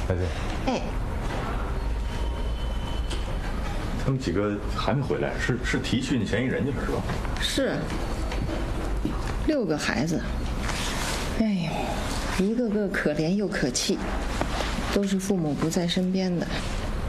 对。 哎， 他们几个还没回来，是提讯嫌疑人去了是吧？ 是6个孩子，哎呦，一个个可怜又可气，都是父母不在身边的。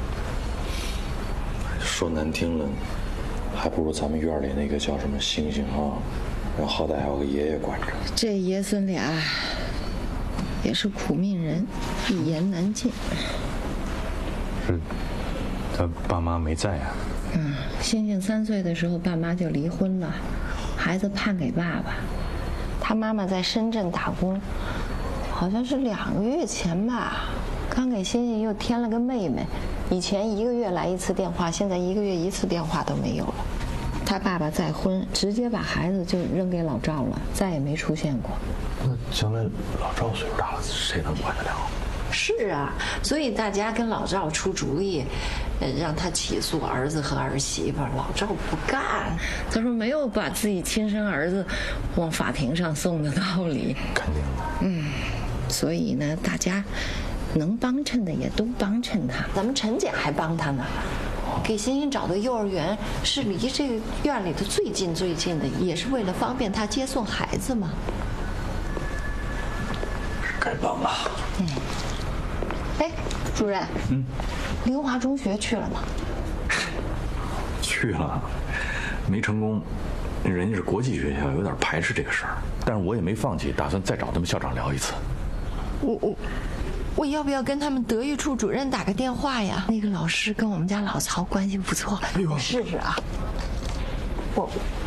说难听了，还不如咱们院里那个叫什么星星啊，然后好歹还有个爷爷管着。 这爷孙俩也是苦命人，一言难尽。 是，他爸妈没在啊。 星星3岁的时候，爸妈就离婚了，孩子判给爸爸。他妈妈在深圳打工，好像是2个月前吧，刚给星星又添了个妹妹。以前1个月来1次电话，现在1个月1次电话都没有了。他爸爸再婚，直接把孩子就扔给老赵了，再也没出现过。 那将来老赵岁数大了，谁能管得了？ 是啊，所以大家跟老赵出主意，让他起诉儿子和儿媳妇。老赵不干， 他说没有把自己亲生儿子往法庭上送的道理。 肯定的。 所以呢，大家能帮衬的也都帮衬他。 咱们陈姐还帮他呢，给欣欣找的幼儿园是离这个院里的最近的，也是为了方便他接送孩子嘛。 该帮了。 哎，主任，凌华中学去了吗？ 去了，没成功。人家是国际学校，有点排斥这个事儿，但是我也没放弃，打算再找他们校长聊一次。 我要不要跟他们德育处主任打个电话呀？那个老师跟我们家老曹关系不错， 哎呦， 试试啊。